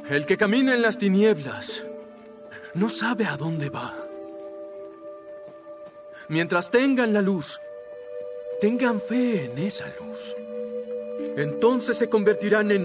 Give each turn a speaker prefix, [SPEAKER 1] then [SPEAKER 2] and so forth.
[SPEAKER 1] El que camina en las tinieblas no sabe a dónde va. Mientras tengan la luz, tengan fe en esa luz. Entonces se convertirán en